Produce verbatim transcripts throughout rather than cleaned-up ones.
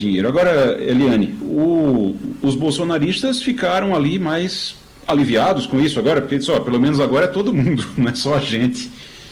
dinheiro. Agora, Eliane, o, os bolsonaristas ficaram ali mais aliviados com isso agora, porque só, pelo menos agora é todo mundo, não é só a gente.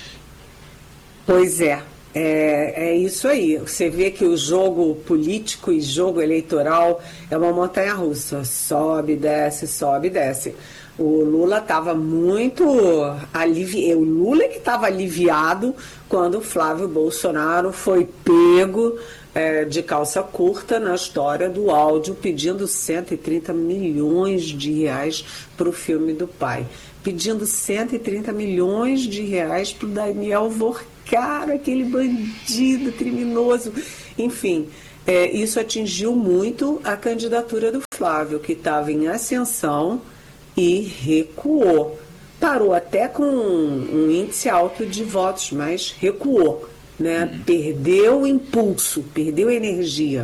Pois é, é, é isso aí. Você vê que o jogo político e jogo eleitoral é uma montanha-russa. Sobe, desce, sobe, desce. O Lula estava muito aliviado. O Lula que estava aliviado quando o Flávio Bolsonaro foi pego é, de calça curta na história do áudio pedindo cento e trinta milhões de reais para o filme do pai. Pedindo cento e trinta milhões de reais para o Daniel Vorcaro, aquele bandido criminoso. Enfim, é, isso atingiu muito a candidatura do Flávio, que estava em ascensão e recuou. Parou até com um, um índice alto de votos, mas recuou, né? Perdeu o impulso, perdeu energia.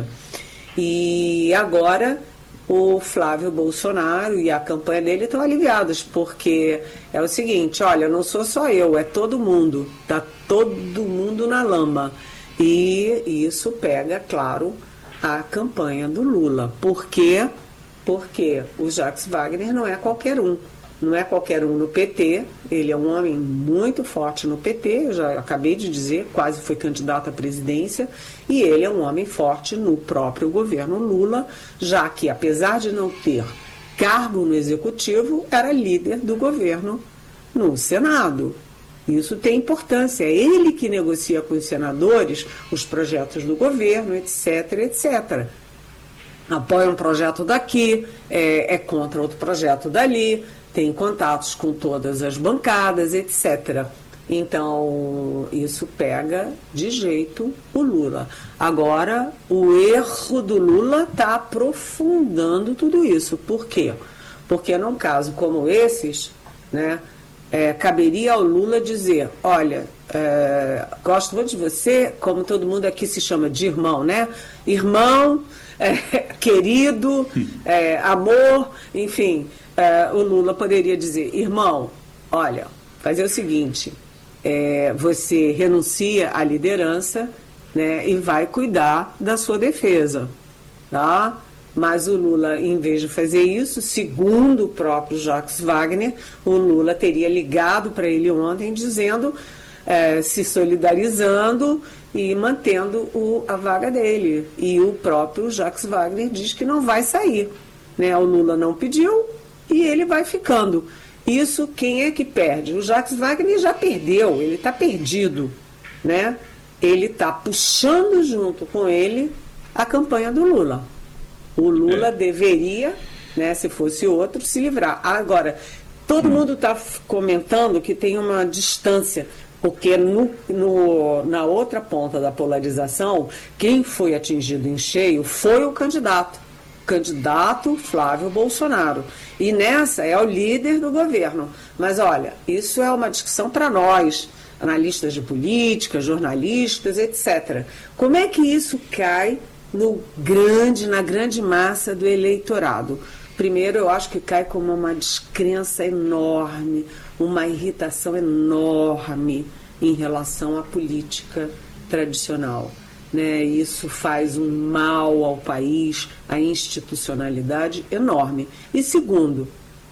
E agora o Flávio Bolsonaro e a campanha dele estão aliviados, porque é o seguinte, olha, não sou só eu, é todo mundo, tá todo mundo na lama. E isso pega, claro, a campanha do Lula. Por quê? Porque o Jacques Wagner não é qualquer um. Não é qualquer um no P T, ele é um homem muito forte no P T, eu já acabei de dizer, quase foi candidato à presidência, e ele é um homem forte no próprio governo Lula, já que, apesar de não ter cargo no executivo, era líder do governo no Senado. Isso tem importância, é ele que negocia com os senadores os projetos do governo, etc, etcétera. Apoia um projeto daqui, é, é contra outro projeto dali, tem contatos com todas as bancadas, etcétera. Então, isso pega de jeito o Lula. Agora, o erro do Lula está aprofundando tudo isso. Por quê? Porque num caso como esses, né, é, caberia ao Lula dizer, olha, é, gosto muito de você, como todo mundo aqui se chama de irmão, né? Irmão, é, querido, é, amor, enfim... Uh, o Lula poderia dizer, irmão, olha, fazer o seguinte, é, você renuncia à liderança, né, e vai cuidar da sua defesa, tá? Mas o Lula, em vez de fazer isso, segundo o próprio Jacques Wagner, o Lula teria ligado para ele ontem dizendo, é, se solidarizando e mantendo o, a vaga dele. E o próprio Jacques Wagner diz que não vai sair, né? O Lula não pediu, e ele vai ficando. Isso, quem é que perde? O Jacques Wagner já perdeu, ele está perdido, né? Ele está puxando junto com ele a campanha do Lula. O Lula é. deveria, né, se fosse outro, se livrar. Agora, todo hum. mundo está comentando que tem uma distância, porque no, no, na outra ponta da polarização, quem foi atingido em cheio foi o candidato. candidato Flávio Bolsonaro. E nessa é o líder do governo. Mas olha, isso é uma discussão para nós, analistas de política, jornalistas, etcétera. Como é que isso cai no grande, na grande massa do eleitorado? Primeiro, eu acho que cai como uma descrença enorme, uma irritação enorme em relação à política tradicional. Né, isso faz um mal ao país, à institucionalidade enorme. E segundo,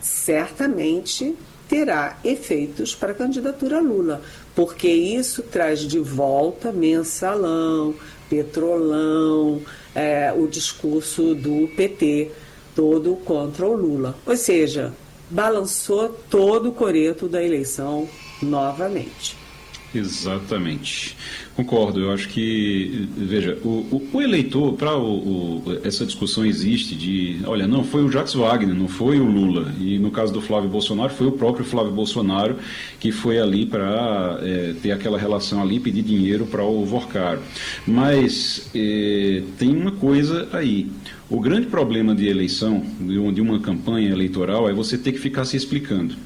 certamente terá efeitos para a candidatura Lula, porque isso traz de volta mensalão, petrolão, é, o discurso do P T, todo contra o Lula. Ou seja, balançou todo o coreto da eleição novamente. Exatamente. Concordo, eu acho que, veja, o, o, o eleitor, para o, o, essa discussão existe de, olha, não foi o Jacques Wagner, não foi o Lula, e no caso do Flávio Bolsonaro, foi o próprio Flávio Bolsonaro que foi ali para é, ter aquela relação ali, pedir dinheiro para o Vorcaro. Mas é, tem uma coisa aí. O grande problema de eleição, de uma campanha eleitoral, é você ter que ficar se explicando.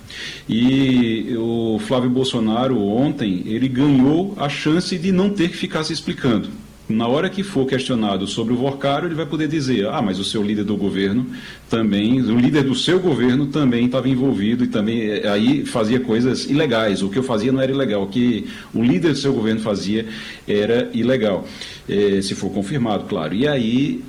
E o Flávio Bolsonaro, ontem, ele ganhou a chance de não ter que ficar se explicando. Na hora que for questionado sobre o Vorcaro, ele vai poder dizer, ah, mas o seu líder do governo também, o líder do seu governo também estava envolvido e também aí fazia coisas ilegais. O que eu fazia não era ilegal, o que o líder do seu governo fazia era ilegal, eh, se for confirmado, claro. E aí